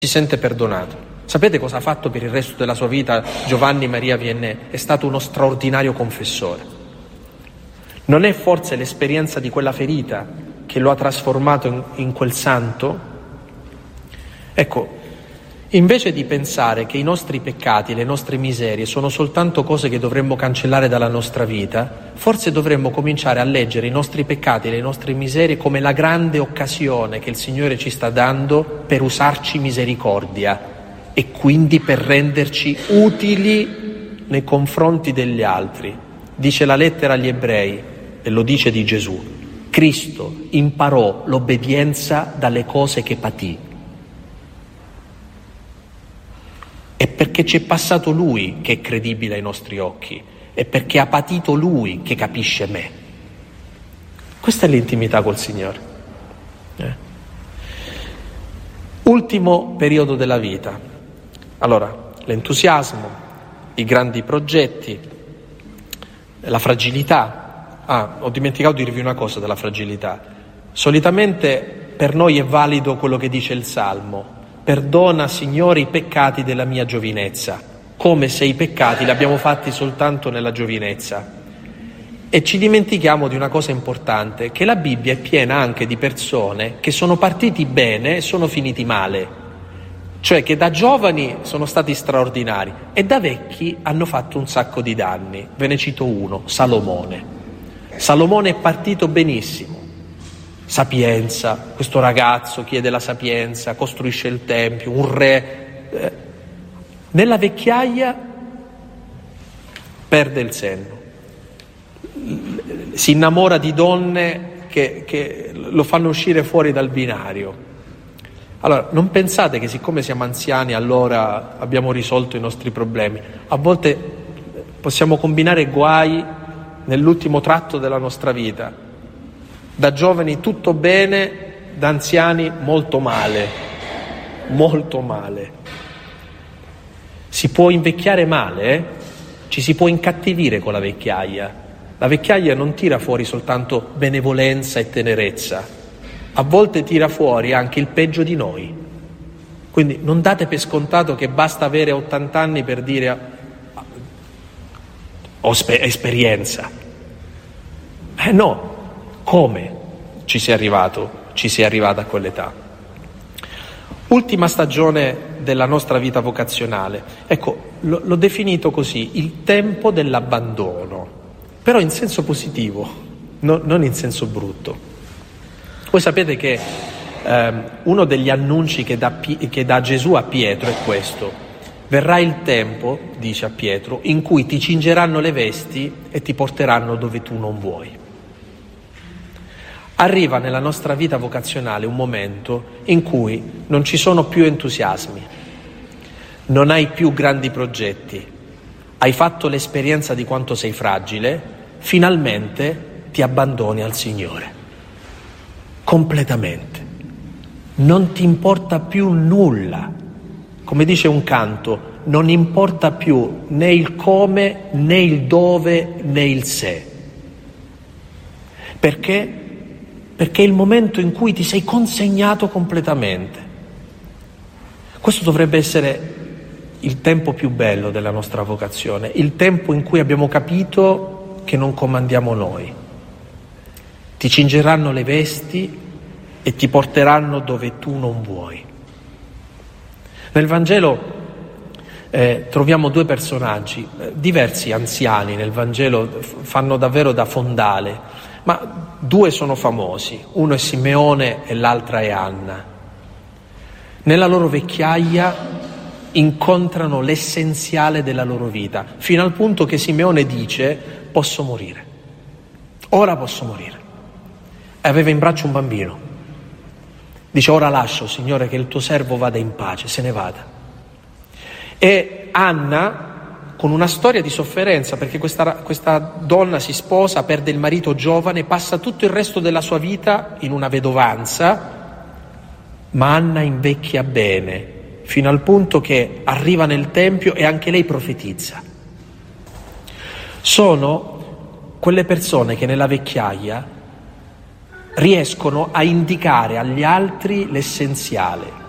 si sente perdonato. Sapete cosa ha fatto per il resto della sua vita Giovanni Maria Vianney? È stato uno straordinario confessore. Non è forse l'esperienza di quella ferita che lo ha trasformato in quel santo? Ecco, invece di pensare che i nostri peccati, le nostre miserie sono soltanto cose che dovremmo cancellare dalla nostra vita, forse dovremmo cominciare a leggere i nostri peccati e le nostre miserie come la grande occasione che il Signore ci sta dando per usarci misericordia e quindi per renderci utili nei confronti degli altri. Dice la lettera agli Ebrei, e lo dice di Gesù: Cristo imparò l'obbedienza dalle cose che patì. È perché c'è passato Lui che è credibile ai nostri occhi, è perché ha patito Lui che capisce me. Questa è l'intimità col Signore. Ultimo periodo della vita. Allora, l'entusiasmo, i grandi progetti, la fragilità. Ho dimenticato di dirvi una cosa della fragilità. Solitamente per noi è valido quello che dice il Salmo: perdona, Signore, i peccati della mia giovinezza, come se i peccati li abbiamo fatti soltanto nella giovinezza. E ci dimentichiamo di una cosa importante, che la Bibbia è piena anche di persone che sono partiti bene e sono finiti male, cioè che da giovani sono stati straordinari e da vecchi hanno fatto un sacco di danni. Ve ne cito uno: Salomone. Salomone è partito benissimo. Sapienza, questo ragazzo chiede la sapienza, costruisce il tempio, un re. Nella vecchiaia perde il senno, si innamora di donne che lo fanno uscire fuori dal binario. Allora, non pensate che siccome siamo anziani allora abbiamo risolto i nostri problemi. A volte possiamo combinare guai nell'ultimo tratto della nostra vita. Da giovani tutto bene, da anziani molto male, molto male. Si può invecchiare male, ci si può incattivire con la vecchiaia. La vecchiaia non tira fuori soltanto benevolenza e tenerezza, a volte tira fuori anche il peggio di noi. Quindi non date per scontato che basta avere 80 anni per dire ho esperienza. No. Come ci si è arrivato? Ci si è arrivato a quell'età. Ultima stagione della nostra vita vocazionale. Ecco, l'ho definito così: il tempo dell'abbandono, però in senso positivo, non in senso brutto. Voi sapete che uno degli annunci che dà Gesù a Pietro è questo: verrà il tempo, dice a Pietro, in cui ti cingeranno le vesti e ti porteranno dove tu non vuoi. Arriva nella nostra vita vocazionale un momento in cui non ci sono più entusiasmi, non hai più grandi progetti, hai fatto l'esperienza di quanto sei fragile, finalmente ti abbandoni al Signore, completamente. Non ti importa più nulla. Come dice un canto, non importa più né il come, né il dove, né il se. Perché? Perché è il momento in cui ti sei consegnato completamente. Questo dovrebbe essere il tempo più bello della nostra vocazione, il tempo in cui abbiamo capito che non comandiamo noi. Ti cingeranno le vesti e ti porteranno dove tu non vuoi. Nel Vangelo troviamo due personaggi, diversi anziani nel Vangelo, fanno davvero da fondale, ma due sono famosi, uno è Simeone e l'altra è Anna. Nella loro vecchiaia incontrano l'essenziale della loro vita, fino al punto che Simeone dice: posso morire, ora posso morire. E aveva in braccio un bambino. Dice: ora lascio, Signore, che il tuo servo vada in pace, se ne vada. E Anna, con una storia di sofferenza, perché questa donna si sposa, perde il marito giovane, passa tutto il resto della sua vita in una vedovanza, ma Anna invecchia bene, fino al punto che arriva nel Tempio e anche lei profetizza. Sono quelle persone che nella vecchiaia riescono a indicare agli altri l'essenziale.